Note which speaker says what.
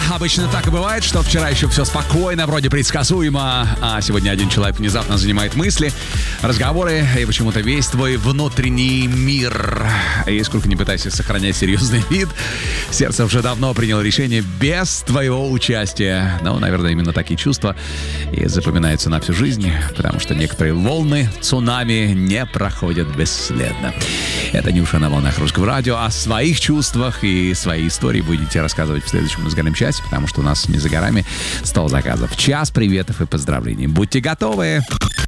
Speaker 1: обычно так и бывает, что вчера еще все спокойно, вроде предсказуемо, а сегодня один человек внезапно занимает мысли, разговоры и почему-то весь твой внутренний мир. И сколько не пытайся сохранять серьезный вид, сердце уже давно приняло решение без твоего участия. Ну, наверное, именно такие чувства и запоминаются на всю жизнь, потому что некоторые волны цунами не проходят бесследно. Это Нюша на волнах Русского радио. О своих чувствах и своей истории будете рассказывать в следующем музыкальном часе, потому что у нас не за горами 100 заказов. Час приветов и поздравлений. Будьте готовы!